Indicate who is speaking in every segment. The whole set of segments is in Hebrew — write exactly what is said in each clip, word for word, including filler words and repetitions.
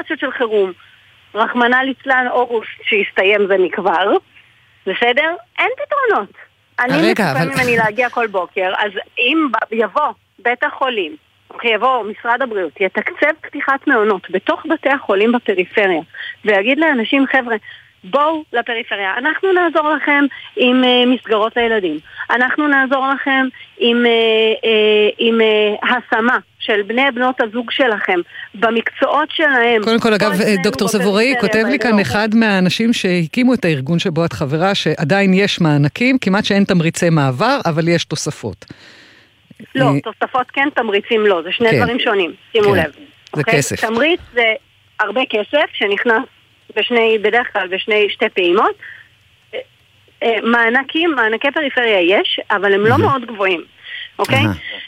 Speaker 1: סיטואציות של חירום. רחמנא ליצלן אוגוסט שהסתיים זה מכבר, בסדר? אין פתרונות. אני מצפה אבל... ממני להגיע כל בוקר, אז אם יבוא בית החולים, יבוא משרד הבריאות, יתקצב פתיחת מעונות בתוך בתי החולים בפריפריה, ויגיד לאנשים, חבר'ה, בואו לפריפריה, אנחנו נעזור לכם עם uh, מסגרות לילדים, אנחנו נעזור לכם עם, uh, uh, עם uh, השמה של בני בנות הזוג שלכם, במקצועות שלהם.
Speaker 2: קודם כל, אגב, דוקטור סבוראי, כותב לי כאן אחד מהאנשים שהקימו את הארגון שבו את חברה, שעדיין יש מענקים, כמעט שאין תמריצי מעבר, אבל יש תוספות.
Speaker 1: לא, תוספות כן, תמריצים לא, זה שני כן. דברים שונים, שימו
Speaker 2: כן.
Speaker 1: לב.
Speaker 2: זה
Speaker 1: אוקיי?
Speaker 2: כסף.
Speaker 1: תמריץ זה הרבה כסף שנכנס בשני, בדרך כלל בשני שתי פעימות. מענקים, מענקי פריפריה יש, אבל הם לא מאוד גבוהים, אוקיי?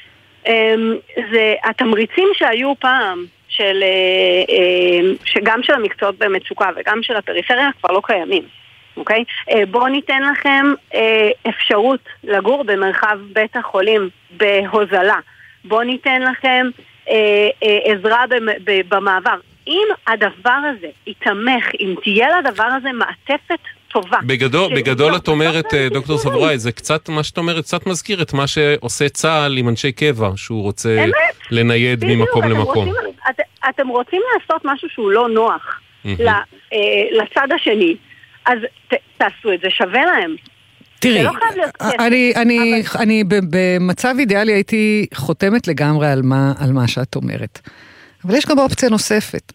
Speaker 1: זה התמריצים שהיו פעם, של, שגם של המקצועות במצוקה וגם של הפריפריה כבר לא קיימים, אוקיי? בואו ניתן לכם אפשרות לגור במרחב בית החולים בהוזלה. בואו ניתן לכם עזרה במעבר. אם הדבר הזה יתמך, אם תהיה לדבר הזה מעטפת טובה.
Speaker 3: בגדול, בגדול את אומרת, דוקטור סבוראי, זה קצת, מה שאת אומרת, קצת מזכיר את מה שעושה צה"ל עם אנשי קבע, שהוא רוצה לנייד ממקום למקום.
Speaker 1: אתם רוצים לעשות משהו שהוא לא נוח לצד השני, אז תעשו את זה, שווה להם.
Speaker 2: תראי, אני, אני, אני במצב אידיאלי הייתי חותמת לגמרי על מה, על מה שאת אומרת. אבל יש גם אופציה נוספת.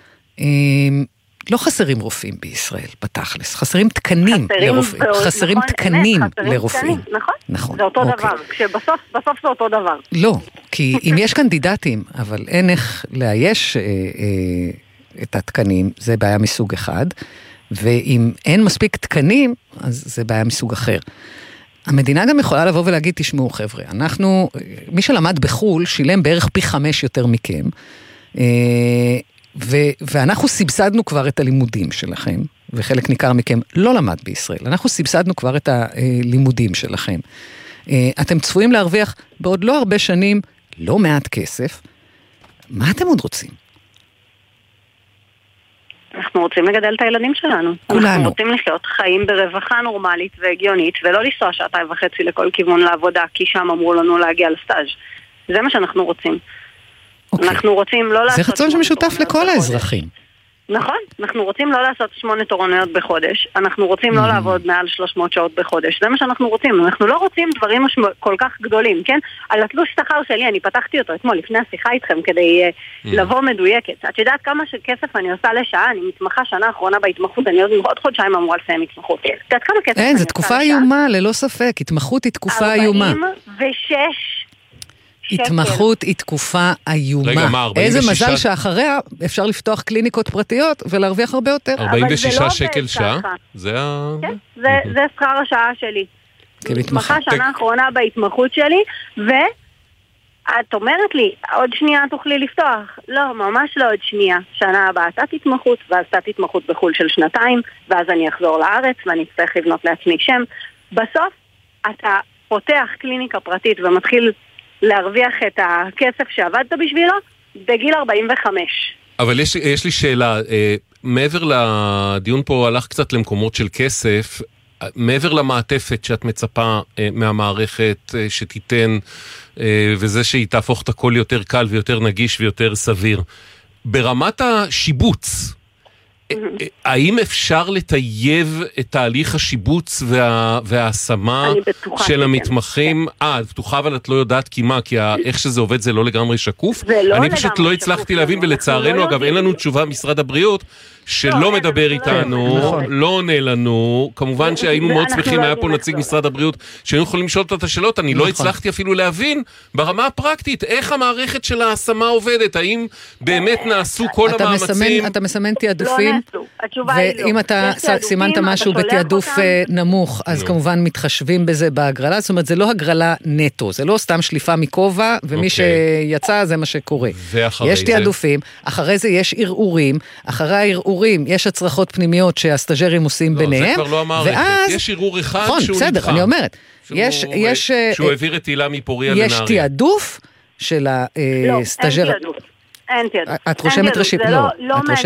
Speaker 2: לא חסרים רופאים בישראל, בתכלס. חסרים תקנים לרופאים. חסרים תקנים לרופאים.
Speaker 1: נכון, זה אותו דבר. כשבסוף, בסוף זה אותו דבר.
Speaker 2: לא, כי אם יש קנדידטים, אבל אין איך לאייש את התקנים, זה בעיה מסוג אחד. ואם אין מספיק תקנים, אז זה בעיה מסוג אחר. המדינה גם יכולה לבוא ולהגיד, תשמעו חבר'ה, אנחנו, מי שלמד בחול, שילם בערך פי חמש יותר מכם, ו- ואנחנו סבסדנו כבר את הלימודים שלכם, וחלק ניכר מכם לא למד בישראל, אנחנו סבסדנו כבר את הלימודים שלכם. אתם צפויים להרוויח בעוד לא הרבה שנים, לא מעט כסף, מה אתם עוד רוצים?
Speaker 1: אנחנו רוצים לגדל את הילדים שלנו.
Speaker 2: כולנו.
Speaker 1: אנחנו רוצים לחיות חיים ברווחה נורמלית והגיונית, ולא לנסוע שעתיים וחצי לכל כיוון לעבודה, כי שם אמרו לנו להגיע לסטאז'. זה מה שאנחנו רוצים.
Speaker 2: אוקיי.
Speaker 1: אנחנו רוצים לא לעשות...
Speaker 2: זה רצון שמשותף לכל האזרחים.
Speaker 1: נכון, אנחנו רוצים לא לעשות שמונה תורנויות בחודש, אנחנו רוצים לא לעבוד מעל שלוש מאות שעות בחודש, זה מה שאנחנו רוצים, אנחנו לא רוצים דברים כל כך גדולים, כן? על התלוש שכר שלי, אני פתחתי אותו אתמול לפני השיחה איתכם כדי לבוא מדויקת. את יודעת כמה כסף אני עושה לשעה, אני מתמחה שנה האחרונה בהתמחות, אני עוד חודשיים אמורה לסיים התמחות. את יודעת כמה כסף אני עושה לשעה?
Speaker 2: אין, זו תקופה איומה, ללא ספק, התמחות היא תקופה איומה.
Speaker 1: ארבעים ושש
Speaker 2: התמחות היא תקופה איומה.
Speaker 3: רגע, מה, ארבעים ושישה...
Speaker 2: איזה מזל שאחריה אפשר לפתוח קליניקות פרטיות ולהרוויח הרבה יותר.
Speaker 3: ארבעים ושישה שקל שעה? זה ה...
Speaker 1: כן, זה שכר השעה שלי. מתמחה שנה האחרונה בהתמחות שלי, ואת אומרת לי, עוד שנייה תוכלי לפתוח. לא, ממש לא עוד שנייה. שנה הבאה תת התמחות, ואז תת התמחות בחול של שנתיים, ואז אני אחזור לארץ, ואני אצטרך לבנות לעצמי שם. בסוף, אתה פותח קליניקה פרטית ומתחיל להרוויח את הכסף שעבדת בשבילו בגיל ארבעים וחמש.
Speaker 3: אבל יש, יש לי שאלה, מעבר לדיון פה הלך קצת למקומות של כסף, מעבר למעטפת שאת מצפה מהמערכת שתיתן, וזה שהיא תהפוך את הכל יותר קל ויותר נגיש ויותר סביר, ברמת השיבוץ, האם אפשר לטייב את תהליך השיבוץ וה, וההשמה של המתמחים? אה, בטוחה אבל את לא יודעת כי מה, כי איך שזה עובד זה לא לגמרי שקוף? אני פשוט לא הצלחתי להבין, ולצערנו אגב אין לנו תשובה משרד הבריאות שלא מדבר איתנו, לא עונה לנו, כמובן שהיינו מאוד שמחים, היה פה נציג משרד הבריאות שהיינו יכולים לשאול את השאלות, אני לא הצלחתי אפילו להבין ברמה הפרקטית איך המערכת של ההשמה עובדת, האם באמת נעשו כל המאמצים?
Speaker 2: אתה מסמן תיעדופים, ואם אתה סימנת משהו בתיעדוף נמוך, אז כמובן מתחשבים בזה בהגרלה, זאת אומרת זה לא הגרלה נטו, זה לא סתם שליפה מכובע, ומי שיצא זה מה שקורה. יש תיעדופים, אחרי זה יש ערעורים, אחרי הערעורים יש הצרכות פנימיות שהסטאג'רים עושים ביניהם.
Speaker 3: זה כבר לא המערכת, יש ערעור אחד שהוא נדחה.
Speaker 2: בסדר, אני אומרת.
Speaker 3: שהוא העביר את הילה מפוריה לנהריה.
Speaker 2: יש תיעדוף של הסטאג'ר.
Speaker 1: אין תיעדוף.
Speaker 2: את רושמת רשימה, לא.